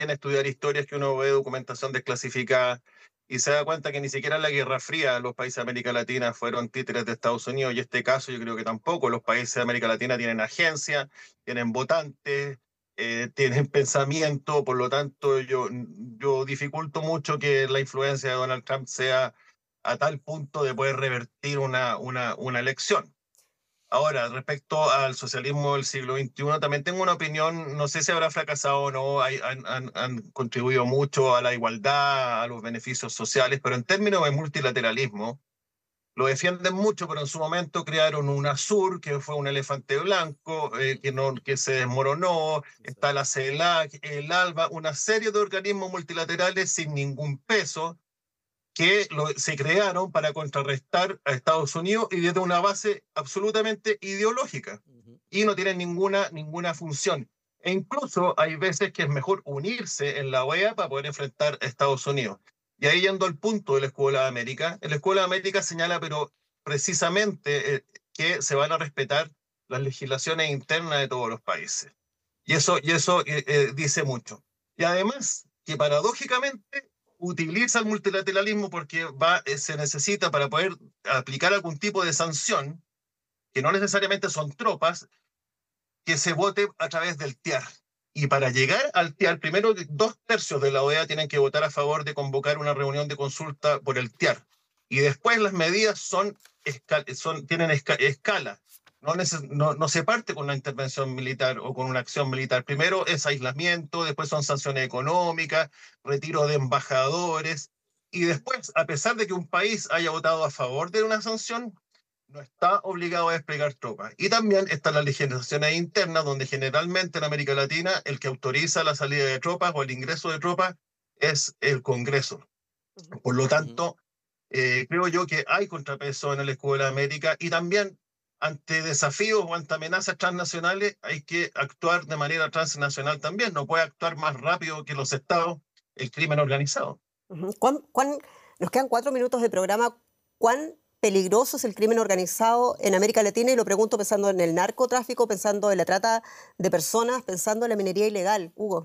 estudiar historia es que uno ve documentación desclasificada y se da cuenta que ni siquiera en la Guerra Fría los países de América Latina fueron títeres de Estados Unidos, y este caso yo creo que tampoco. Los países de América Latina tienen agencias, tienen votantes, tienen pensamiento. Por lo tanto yo dificulto mucho que la influencia de Donald Trump sea a tal punto de poder revertir una elección. Ahora, respecto al socialismo del siglo XXI, también tengo una opinión. No sé si habrá fracasado o no. Han contribuido mucho a la igualdad, a los beneficios sociales, pero en términos de multilateralismo, lo defienden mucho, pero en su momento crearon UNASUR, que fue un elefante blanco, que se desmoronó. Está la CELAC, el ALBA, una serie de organismos multilaterales sin ningún peso que se crearon para contrarrestar a Estados Unidos y desde una base absolutamente ideológica, y no tienen ninguna función. E incluso hay veces que es mejor unirse en la OEA para poder enfrentar a Estados Unidos. Y ahí, yendo al punto de la Escuela de América, la Escuela de América señala, pero precisamente, que se van a respetar las legislaciones internas de todos los países. Y eso dice mucho. Y además, que paradójicamente utiliza el multilateralismo porque se necesita, para poder aplicar algún tipo de sanción, que no necesariamente son tropas, que se vote a través del TIAR. Y para llegar al TIAR, primero 2/3 de la OEA tienen que votar a favor de convocar una reunión de consulta por el TIAR. Y después las medidas tienen escala. No se parte con una intervención militar o con una acción militar. Primero es aislamiento, después son sanciones económicas, retiro de embajadores, y después, a pesar de que un país haya votado a favor de una sanción, no está obligado a desplegar tropas. Y también están las legislaciones internas, donde generalmente en América Latina el que autoriza la salida de tropas o el ingreso de tropas es el Congreso. Por lo tanto, creo yo que hay contrapeso en la Escuela de América, y también ante desafíos o ante amenazas transnacionales hay que actuar de manera transnacional también. No puede actuar más rápido que los estados el crimen organizado. Nos quedan 4 minutos de programa. ¿Cuán peligroso es el crimen organizado en América Latina? Y lo pregunto pensando en el narcotráfico, pensando en la trata de personas, pensando en la minería ilegal. Hugo.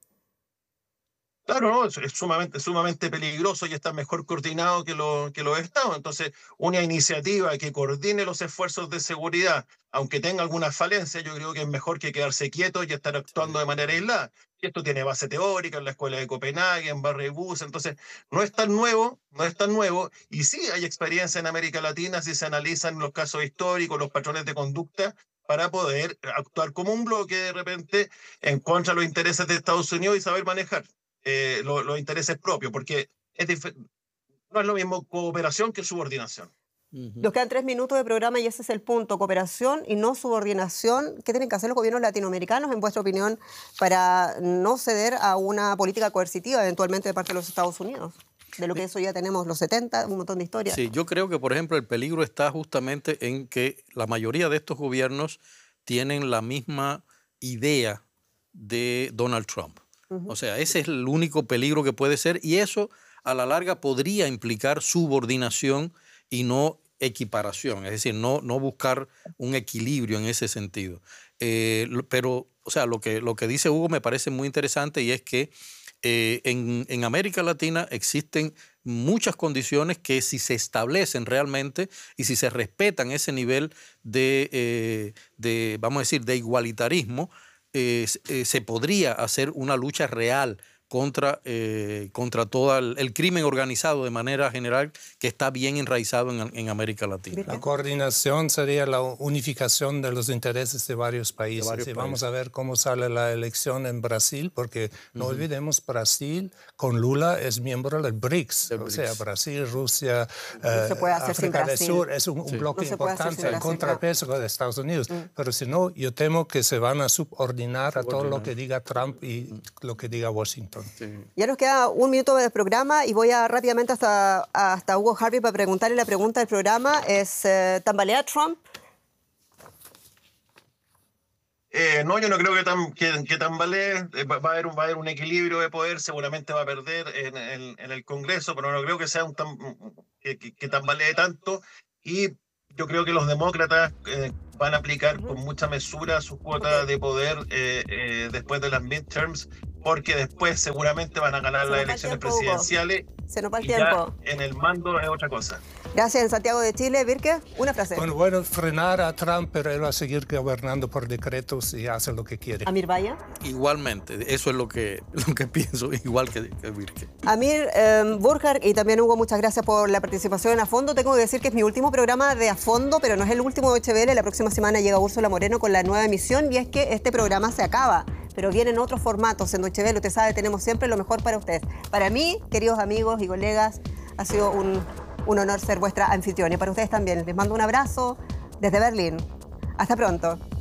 Claro, no, es sumamente peligroso, y está mejor coordinado que los estados. Entonces, una iniciativa que coordine los esfuerzos de seguridad, aunque tenga algunas falencias, yo creo que es mejor que quedarse quieto y estar actuando de manera aislada. Y esto tiene base teórica en la escuela de Copenhague, en Barrebus. Entonces, no es tan nuevo, y sí hay experiencia en América Latina si se analizan los casos históricos, los patrones de conducta, para poder actuar como un bloque de repente en contra de los intereses de Estados Unidos y saber manejar los intereses propios, porque no es lo mismo cooperación que subordinación. Nos quedan 3 minutos de programa y ese es el punto: cooperación y no subordinación. ¿Qué tienen que hacer los gobiernos latinoamericanos, en vuestra opinión, para no ceder a una política coercitiva eventualmente de parte de los Estados Unidos? De lo que eso ya tenemos los 70, un montón de historias. Sí, yo creo que, por ejemplo, el peligro está justamente en que la mayoría de estos gobiernos tienen la misma idea de Donald Trump. O sea, ese es el único peligro que puede ser, y eso a la larga podría implicar subordinación y no equiparación, es decir, no buscar un equilibrio en ese sentido. Pero, o sea, lo que dice Hugo me parece muy interesante, y es que en América Latina existen muchas condiciones que, si se establecen realmente y si se respetan ese nivel vamos a decir, de igualitarismo, se podría hacer una lucha real contra todo el crimen organizado de manera general, que está bien enraizado en América Latina. La coordinación sería la unificación de los intereses de varios países. Vamos a ver cómo sale la elección en Brasil, porque no olvidemos, Brasil con Lula es miembro del BRICS. O sea, Brasil, Rusia, África del Sur es un bloque importante, el contrapeso de Estados Unidos. Pero si no, yo temo que se van a subordinar a todo lo que diga Trump y lo que diga Washington. Sí. Ya nos queda 1 minuto de programa y voy rápidamente hasta Hugo Harvey para preguntarle la pregunta del programa. ¿Tambalea Trump? No, yo no creo que tambalee. Va a haber un equilibrio de poder. Seguramente va a perder en el Congreso, pero no creo que sea que tambalee tanto. Y yo creo que los demócratas van a aplicar con mucha mesura su cuota de poder después de las midterms, porque después seguramente van a ganar las elecciones presidenciales. Se nos va el y tiempo. Ya en el mando es otra cosa. Gracias, en Santiago de Chile. Virke, una frase. Bueno, frenar a Trump, pero él va a seguir gobernando por decretos y hace lo que quiere. Amir Vaya. Igualmente, eso es lo que pienso, igual que Virke. Amir, Burkhardt y también Hugo, muchas gracias por la participación en A Fondo. Tengo que decir que es mi último programa de A Fondo, pero no es el último de HBL. La próxima semana llega Úrsula Moreno con la nueva emisión y es que este programa se acaba, pero vienen otros formatos en Deutsche Welle. Usted sabe, tenemos siempre lo mejor para ustedes. Para mí, queridos amigos y colegas, ha sido un honor ser vuestra anfitriona y para ustedes también. Les mando un abrazo desde Berlín. Hasta pronto.